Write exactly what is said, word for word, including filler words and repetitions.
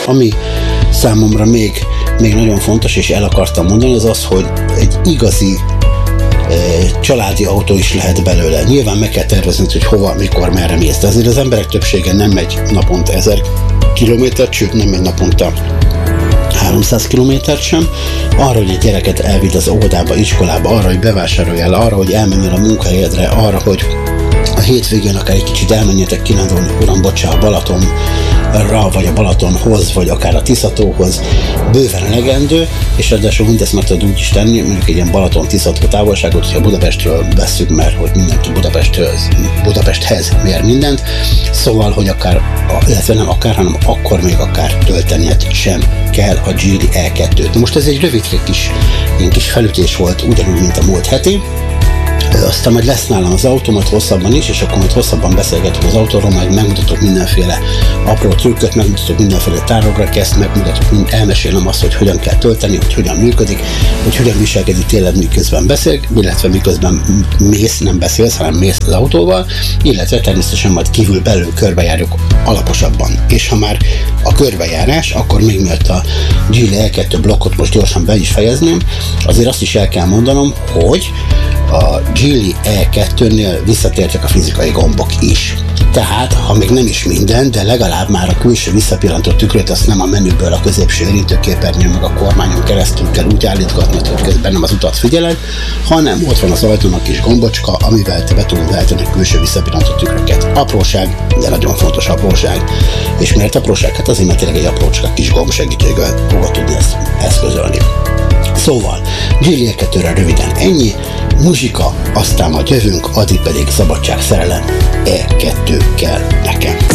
Ami számomra még, még nagyon fontos, és el akartam mondani, az az, hogy egy igazi e, családi autó is lehet belőle. Nyilván meg kell tervezni, hogy hova, mikor, merre mész. De azért az emberek többsége nem megy naponta ezer kilométert, sőt nem megy naponta háromszáz kilométert sem, arra, hogy egy gyereket elvidd az óvodába, iskolába, arra, hogy bevásároljál, arra, hogy elmenjél a munkahelyedre, arra, hogy a hétvégén akár egy kicsit elmenjetek kirándulni, uram, bocsánat, a Balatonra, vagy a Balatonhoz, vagy akár a Tiszatóhoz, bőven elegendő, és ráadásul mindezt meg tudod úgy is tenni, mondjuk egy ilyen Balaton-Tiszató távolságot, hogyha Budapestről vesszük, mert hogy mindenki Budapesthez, Budapesthez mér mindent, szóval, hogy akár, illetve nem akár, hanem akkor még akár töltenied sem kell a Geely é kettőt. Most ez egy rövidke kis, ilyen kis felütés volt, ugyanúgy, mint a múlt heti. Aztán majd lesz nálam az autó, majd hosszabban is, és akkor majd hosszabban beszélgetünk az autóról, majd megmutatok mindenféle apró trükköt, megmutatok mindenféle tárolórekeszt, megmutatok, elmesélem azt, hogy hogyan kell tölteni, hogy hogyan működik, hogy hogyan viselkedik tényleg, miközben beszél, illetve miközben mész, nem beszélsz, hanem mész az autóval, illetve természetesen majd kívül belül körbejárjuk alaposabban. És ha már a körbejárás, akkor még mielőtt a Geely é kettő blokkot most gyorsan be is fejezném, azért azt is el kell mondanom, hogy a Geely é kettőnél visszatértek a fizikai gombok is. Tehát, ha még nem is minden, de legalább már a külső visszapillantó tükröt azt nem a menüből a középső érintőképernyőn meg a kormányon keresztül kell úgy állítgatni, hogy közben nem az utat figyeled, hanem ott van az ajtón a kis gombocska, amivel te be tudod állítani a külső visszapillantó tükröket. Apróság, de nagyon fontos apróság. És miért apróság? Hát azért, mert tényleg egy aprócska kis gomb segítségével fogod tudni ezt eszközölni. Szóval, Geely é kettőre röviden ennyi, muzsika, aztán majd jövünk, addig pedig szabadság, szerelem, é kettő kell nekem.